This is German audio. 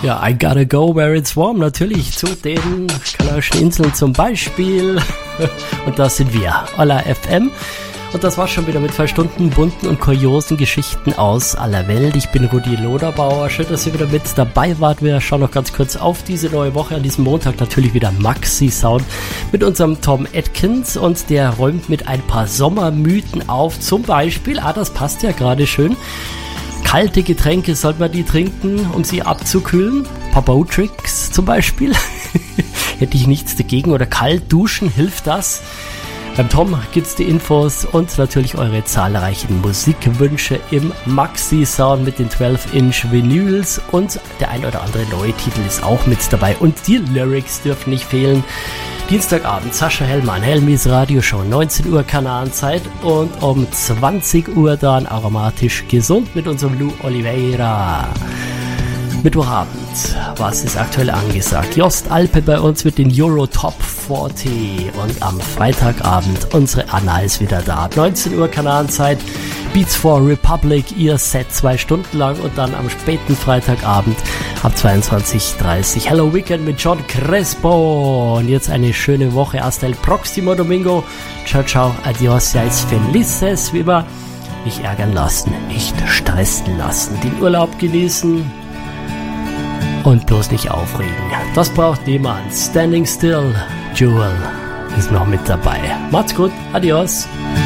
Ja, I gotta go where it's warm, natürlich zu den Kanarischen Inseln zum Beispiel. Und da sind wir, Olla FM. Und das war's schon wieder mit 2 Stunden bunten und kuriosen Geschichten aus aller Welt. Ich bin Rudi Loderbauer. Schön, dass ihr wieder mit dabei wart. Wir schauen noch ganz kurz auf diese neue Woche. An diesem Montag natürlich wieder Maxi Sound mit unserem Tom Atkins. Und der räumt mit ein paar Sommermythen auf. Zum Beispiel, das passt ja gerade schön. Kalte Getränke, sollte man die trinken, um sie abzukühlen? Papa-Tricks zum Beispiel. Hätte ich nichts dagegen. Oder kalt duschen, hilft das? Beim Tom gibt's die Infos und natürlich eure zahlreichen Musikwünsche im Maxi-Sound mit den 12-Inch Vinyls und der ein oder andere neue Titel ist auch mit dabei und die Lyrics dürfen nicht fehlen. Dienstagabend Sascha Hellmann, Helmis Radioshow, 19 Uhr Kanaanzeit und um 20 Uhr dann aromatisch gesund mit unserem Lou Oliveira. Mittwochabend, was ist aktuell angesagt? Jost Alpe bei uns mit den Euro Top 40 und am Freitagabend unsere Anna ist wieder da. 19 Uhr Kanaanzeit, Beats for Republic, ihr Set 2 Stunden lang und dann am späten Freitagabend ab 22:30 Hello Weekend mit John Crespo und jetzt eine schöne Woche. Hasta el próximo domingo. Ciao, ciao, adios, seis felices, wie immer. Nicht ärgern lassen, nicht stressen lassen, den Urlaub genießen. Und bloß nicht aufregen. Das braucht niemand. Standing Still, Jewel ist noch mit dabei. Macht's gut. Adios.